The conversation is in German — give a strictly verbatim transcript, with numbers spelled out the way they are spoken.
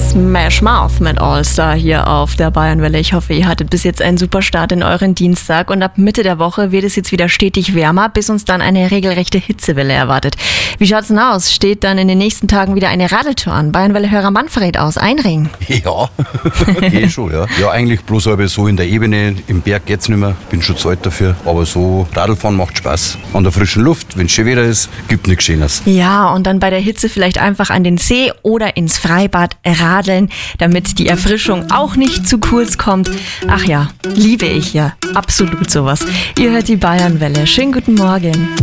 Smash Mouth mit All-Star hier auf der Bayernwelle. Ich hoffe, ihr hattet bis jetzt einen super Start in euren Dienstag und ab Mitte der Woche wird es jetzt wieder stetig wärmer, bis uns dann eine regelrechte Hitzewelle erwartet. Wie schaut's denn aus? Steht dann in den nächsten Tagen wieder eine Radeltour an? Bayernwelle-Hörer Manfred aus Einring. Ja, geht schon, ja. Ja, eigentlich bloß aber so in der Ebene, im Berg geht's nicht mehr, bin schon zu alt dafür, aber so Radlfahren macht Spaß. An der frischen Luft, wenn es schön Wetter ist, gibt nichts Schönes. Ja, und dann bei der Hitze vielleicht einfach an den See oder ins Freibad radeln, damit die Erfrischung auch nicht zu kurz kommt. Ach ja, liebe ich ja, absolut sowas. Ihr hört die Bayernwelle. Schönen guten Morgen.